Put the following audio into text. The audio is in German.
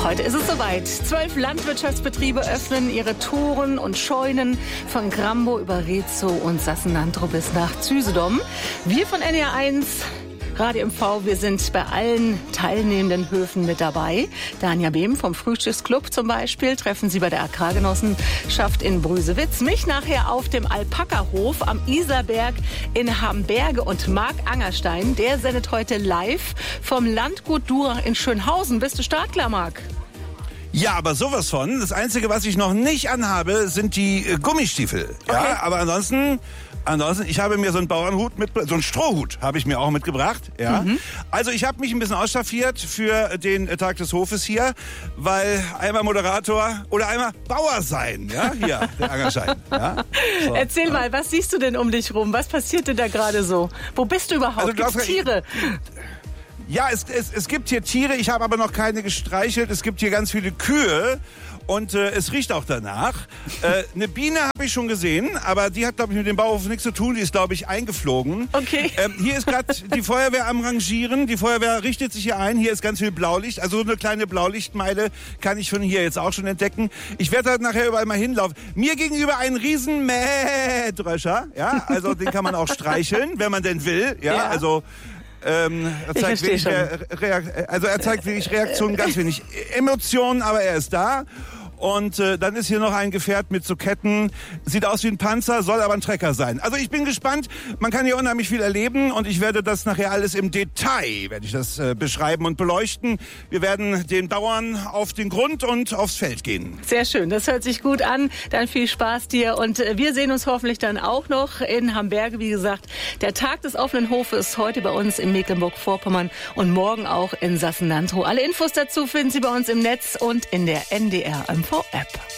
Heute ist es soweit. 12 Landwirtschaftsbetriebe öffnen ihre Toren und Scheunen von Grambo über Rezo und Sassenandro bis nach Züsedom. Wir von NR1 Radio MV, wir sind bei allen teilnehmenden Höfen mit dabei. Danja Behm vom Frühstücksclub zum Beispiel treffen Sie bei der Agrargenossenschaft in Brüsewitz. Mich nachher auf dem Alpaka-Hof am Isarberg in Hamberge. Und Marc Angerstein, der sendet heute live vom Landgut Durach in Schönhausen. Bist du startklar, Marc? Ja, aber sowas von. Das Einzige, was ich noch nicht anhabe, sind die Gummistiefel. Ja, Okay. aber ansonsten, ich habe mir so einen Bauernhut so einen Strohhut habe ich mir auch mitgebracht. Ja. Also ich habe mich ein bisschen ausstaffiert für den Tag des Hofes hier, weil einmal Moderator oder einmal Bauer sein. Ja, hier, der Angerstein. Ja. So. Erzähl mal, was siehst du denn um dich rum? Was passiert denn da gerade so? Wo bist du überhaupt? Also, Gibt's Tiere? Ja, es gibt hier Tiere, ich habe aber noch keine gestreichelt. Es gibt hier ganz viele Kühe und es riecht auch danach. Eine Biene habe ich schon gesehen, aber die hat, glaube ich, mit dem Bauhof nichts zu tun. Die ist, glaube ich, eingeflogen. Okay. Hier ist gerade die Feuerwehr am Rangieren. Die Feuerwehr richtet sich hier ein. Hier ist ganz viel Blaulicht. Also so eine kleine Blaulichtmeile kann ich von hier jetzt auch schon entdecken. Ich werde da nachher überall mal hinlaufen. Mir gegenüber ein riesen Mähdröscher. Ja, also den kann man auch streicheln, wenn man denn will. Ja. Also... er zeigt wirklich Reaktionen, ganz wenig Emotionen, aber er ist da. Und dann ist hier noch ein Gefährt mit so Ketten. Sieht aus wie ein Panzer, soll aber ein Trecker sein. Also ich bin gespannt. Man kann hier unheimlich viel erleben und ich werde das nachher alles im Detail, beschreiben und beleuchten. Wir werden den Bauern auf den Grund und aufs Feld gehen. Sehr schön, das hört sich gut an. Dann viel Spaß dir und wir sehen uns hoffentlich dann auch noch in Hamberge. Wie gesagt, der Tag des offenen Hofes ist heute bei uns in Mecklenburg-Vorpommern und morgen auch in Sassenandro. Alle Infos dazu finden Sie bei uns im Netz und in der NDR MV App.